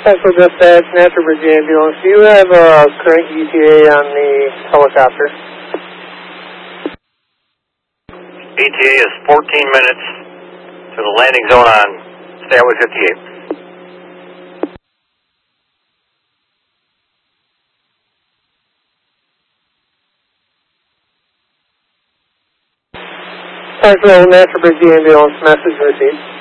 Central Dispatch, Natural Bridge Ambulance. Do you have a current ETA on the helicopter? ETA is 14 minutes to the landing zone on Stateway 58. Central Natural Bridge Ambulance, message received.